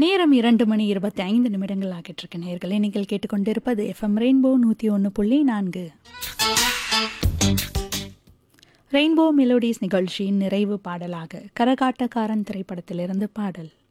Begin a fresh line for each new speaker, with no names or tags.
நேரம் 2:25 ஆகிட்டிருக்கு நேயர்களே. நீங்கள் கேட்டுக்கொண்டிருப்பது எஃப்எம் ரெயின்போ 101.4. ரெயின்போ மெலோடிஸ் நிகழ்ச்சியின் நிறைவு பாடலாக கரகாட்டக்காரன் திரைப்படத்திலிருந்து பாடல்.